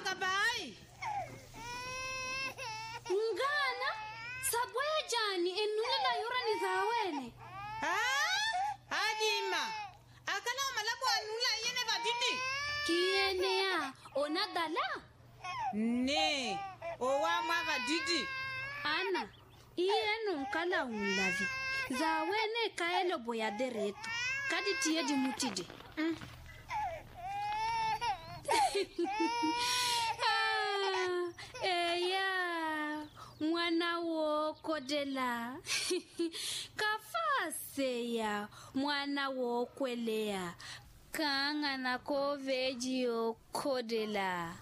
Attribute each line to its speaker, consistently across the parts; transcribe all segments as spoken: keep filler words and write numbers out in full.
Speaker 1: kabai.
Speaker 2: Ngana sabwe jani enuna la yura ni zawene.
Speaker 1: Ah, Halima. Akana malabu anula yene vadidi.
Speaker 2: Kienea ona dala.
Speaker 1: Ne, owa mwa vadidi.
Speaker 2: Ana, ienu nkala unlavi. Zawene kaelo boya deretu. Kadi tiye di mutide. Mm. Ah, eya, mwana wo kodela. Kafase ya, mwana wo kwelea. Kanga na koveji o kodela.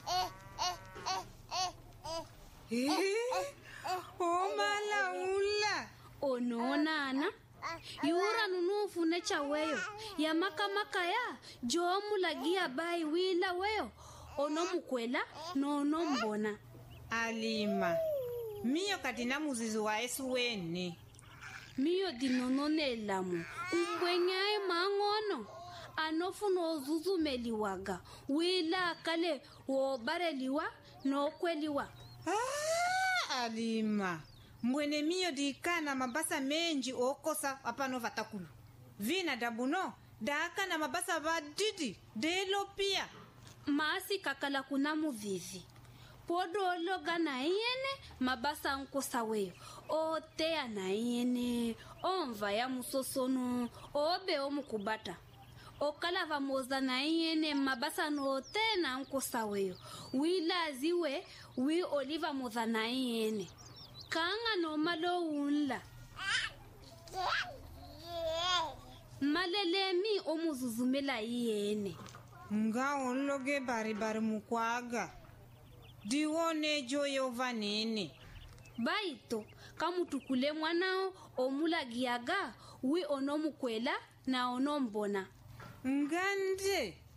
Speaker 1: Eh, o mala ula.
Speaker 2: Ononana. Yura nunufu necha weyo. Ya maka maka ya. Jomu lagia bai wila weyo. Ono mukwela no ono mbona.
Speaker 1: Halima. Miyo katina muzizi wa esu wene.
Speaker 2: Miyo dinonone lamu. Umbwenyae mangono. Anofu no zuzu meliwaga. Wila kale wobareliwa no kweliwa.
Speaker 1: Ah, Halima. Mbwene miyo dikana mabasa menji okosa apano vatakulu. Vina dabuno, daka na mabasa vadidi, delo pia.
Speaker 2: Maasi kakala kuna muvivi. Podo loga na iene, mabasa nkosa weyo. O tea na iene, onva ya musosono, obe o mukubata. O kalava moza na iene, mabasa no te na nkosa weyo. Wila ziwe, wi oliva moza na iene. Kanga no malo unla. Malelemi omuzuzumela iene.
Speaker 1: Nga onloge bari bari mukwaga. Diwone joyo vanene.
Speaker 2: Baito, kamutukule mwanao omulagiaga wi ono mukwela na ono mbona.
Speaker 1: Ngande,